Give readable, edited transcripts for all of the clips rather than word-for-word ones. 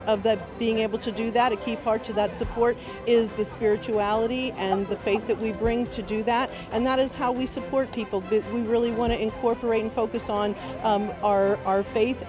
Of that being able to do that, a key part to that support is the spirituality and the faith that we bring to do that, and that is how we support people. But we really want to incorporate and focus on our faith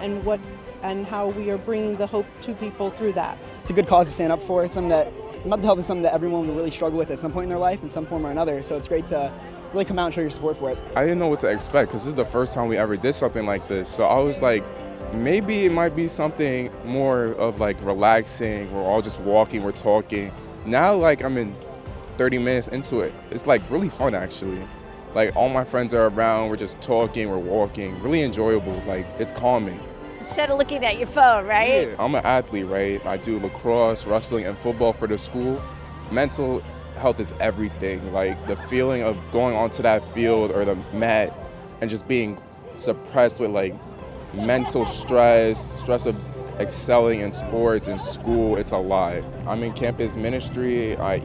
and how we are bringing the hope to people through that. It's a good cause to stand up for. It's something that mental health is something that everyone will really struggle with at some point in their life in some form or another, so it's great to really come out and show your support for it. I didn't know what to expect because this is the first time we ever did something like this, so I was like, maybe it might be something more of like relaxing, we're all just walking, we're talking. Now like I'm in 30 minutes into it. It's like really fun actually. Like all my friends are around, we're just talking, we're walking, really enjoyable, like it's calming. Instead of looking at your phone, right? Yeah. I'm an athlete, right? I do lacrosse, wrestling, and football for the school. Mental health is everything. Like the feeling of going onto that field or the mat and just being suppressed with like mental stress of excelling in sports and school, it's a lot. I'm in campus ministry, I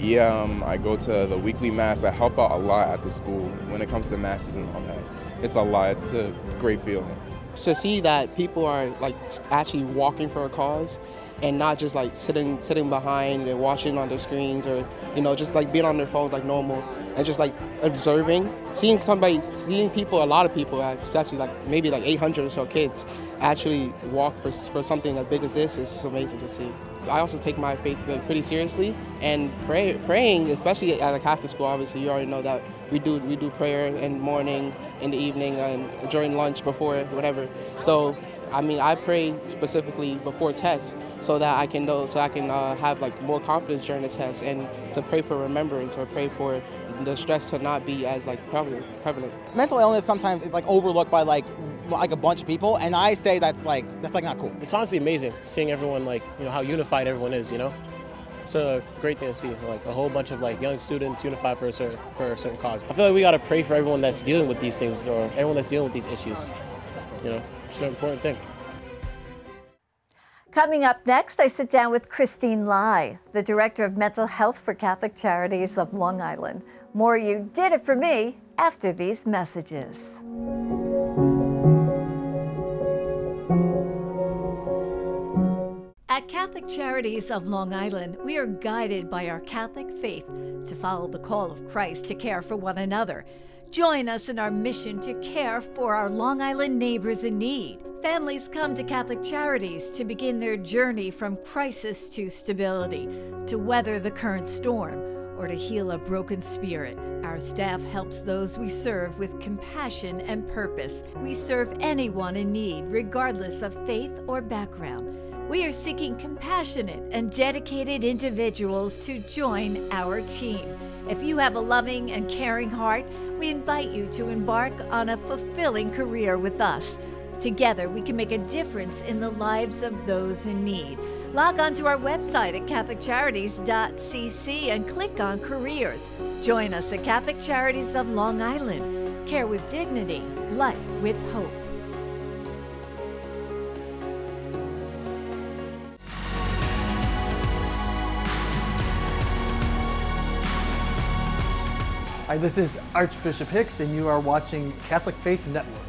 go to the weekly mass. I help out a lot at the school when it comes to masses and all that. It's a lot, it's a great feeling. To see that people are like actually walking for a cause and not just like sitting behind and watching on the screens or, you know, just like being on their phones like normal and just like observing, seeing people, a lot of people, especially like maybe like 800 or so kids actually walk for something as big as this is amazing to see. I also take my faith pretty seriously and praying, especially at a Catholic school. Obviously, you already know that we do prayer in the morning, in the evening, and during lunch, before whatever. So, I mean, I pray specifically before tests so that I can have like more confidence during the test and to pray for remembrance or pray for the stress to not be as like prevalent. Mental illness sometimes is like overlooked by like a bunch of people, and I say that's like not cool. It's honestly amazing seeing everyone, like, you know, how unified everyone is, you know? It's a great thing to see, like a whole bunch of like young students unified for a certain cause. I feel like we gotta pray for everyone that's dealing with these things or everyone that's dealing with these issues. You know, it's an important thing. Coming up next, I sit down with Christine Lai, the Director of Mental Health for Catholic Charities of Long Island. More You Did It For Me after these messages. At Catholic Charities of Long Island, we are guided by our Catholic faith to follow the call of Christ to care for one another. Join us in our mission to care for our Long Island neighbors in need. Families come to Catholic Charities to begin their journey from crisis to stability, to weather the current storm, or to heal a broken spirit. Our staff helps those we serve with compassion and purpose. We serve anyone in need, regardless of faith or background. We are seeking compassionate and dedicated individuals to join our team. If you have a loving and caring heart, we invite you to embark on a fulfilling career with us. Together, we can make a difference in the lives of those in need. Log on to our website at catholiccharities.cc and click on Careers. Join us at Catholic Charities of Long Island. Care with dignity, life with hope. Hi, this is Archbishop Hicks, and you are watching Catholic Faith Network.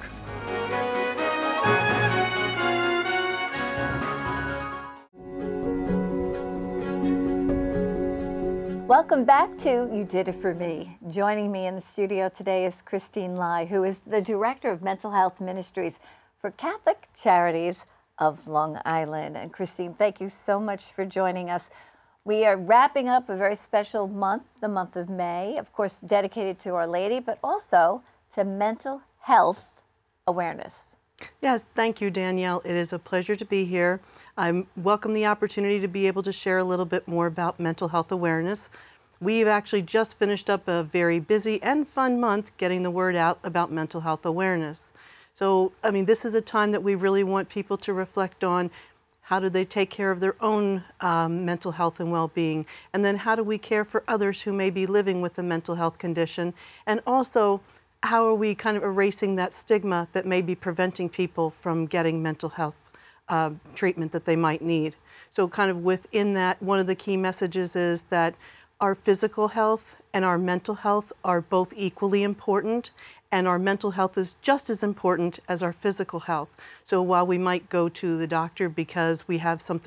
Welcome back to You Did It For Me. Joining me in the studio today is Christine Lai, who is the Director of Mental Health Ministries for Catholic Charities of Long Island. And Christine, thank you so much for joining us. We are wrapping up a very special month, the month of May, of course, dedicated to Our Lady, but also to mental health awareness. Yes, thank you, Danielle. It is a pleasure to be here. I welcome the opportunity to be able to share a little bit more about mental health awareness. We've actually just finished up a very busy and fun month getting the word out about mental health awareness. So, I mean, this is a time that we really want people to reflect on how do they take care of their own mental health and well-being, and then how do we care for others who may be living with a mental health condition, and also how are we kind of erasing that stigma that may be preventing people from getting mental health treatment that they might need. So kind of within that, one of the key messages is that our physical health and our mental health are both equally important, and our mental health is just as important as our physical health. So while we might go to the doctor because we have something